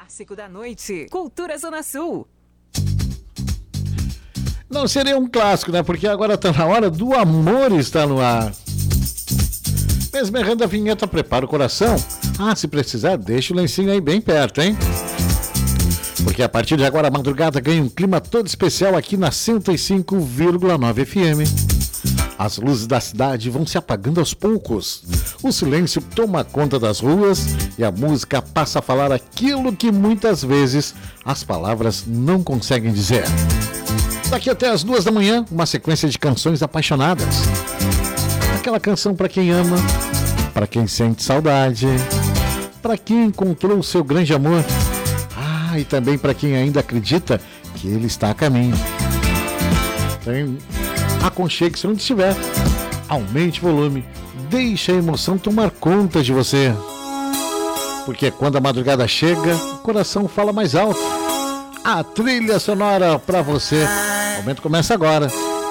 Clássico da noite, Cultura Zona Sul. Não seria um clássico, né? Porque agora está na hora do amor estar no ar. Mesmo errando a vinheta, prepara o coração. Ah, se precisar, deixa o lencinho aí bem perto, hein? Porque a partir de agora a madrugada ganha um clima todo especial aqui na 105,9 FM. As luzes da cidade vão se apagando aos poucos. O silêncio toma conta das ruas e a música passa a falar aquilo que muitas vezes as palavras não conseguem dizer. Daqui até as 2 da manhã, uma sequência de canções apaixonadas. Aquela canção para quem ama, para quem sente saudade, para quem encontrou o seu grande amor. E também para quem ainda acredita que ele está a caminho. Então, aconchegue-se onde estiver. Aumente o volume. Deixe a emoção tomar conta de você. Porque quando a madrugada chega, o coração fala mais alto. A trilha sonora para você. O momento começa agora.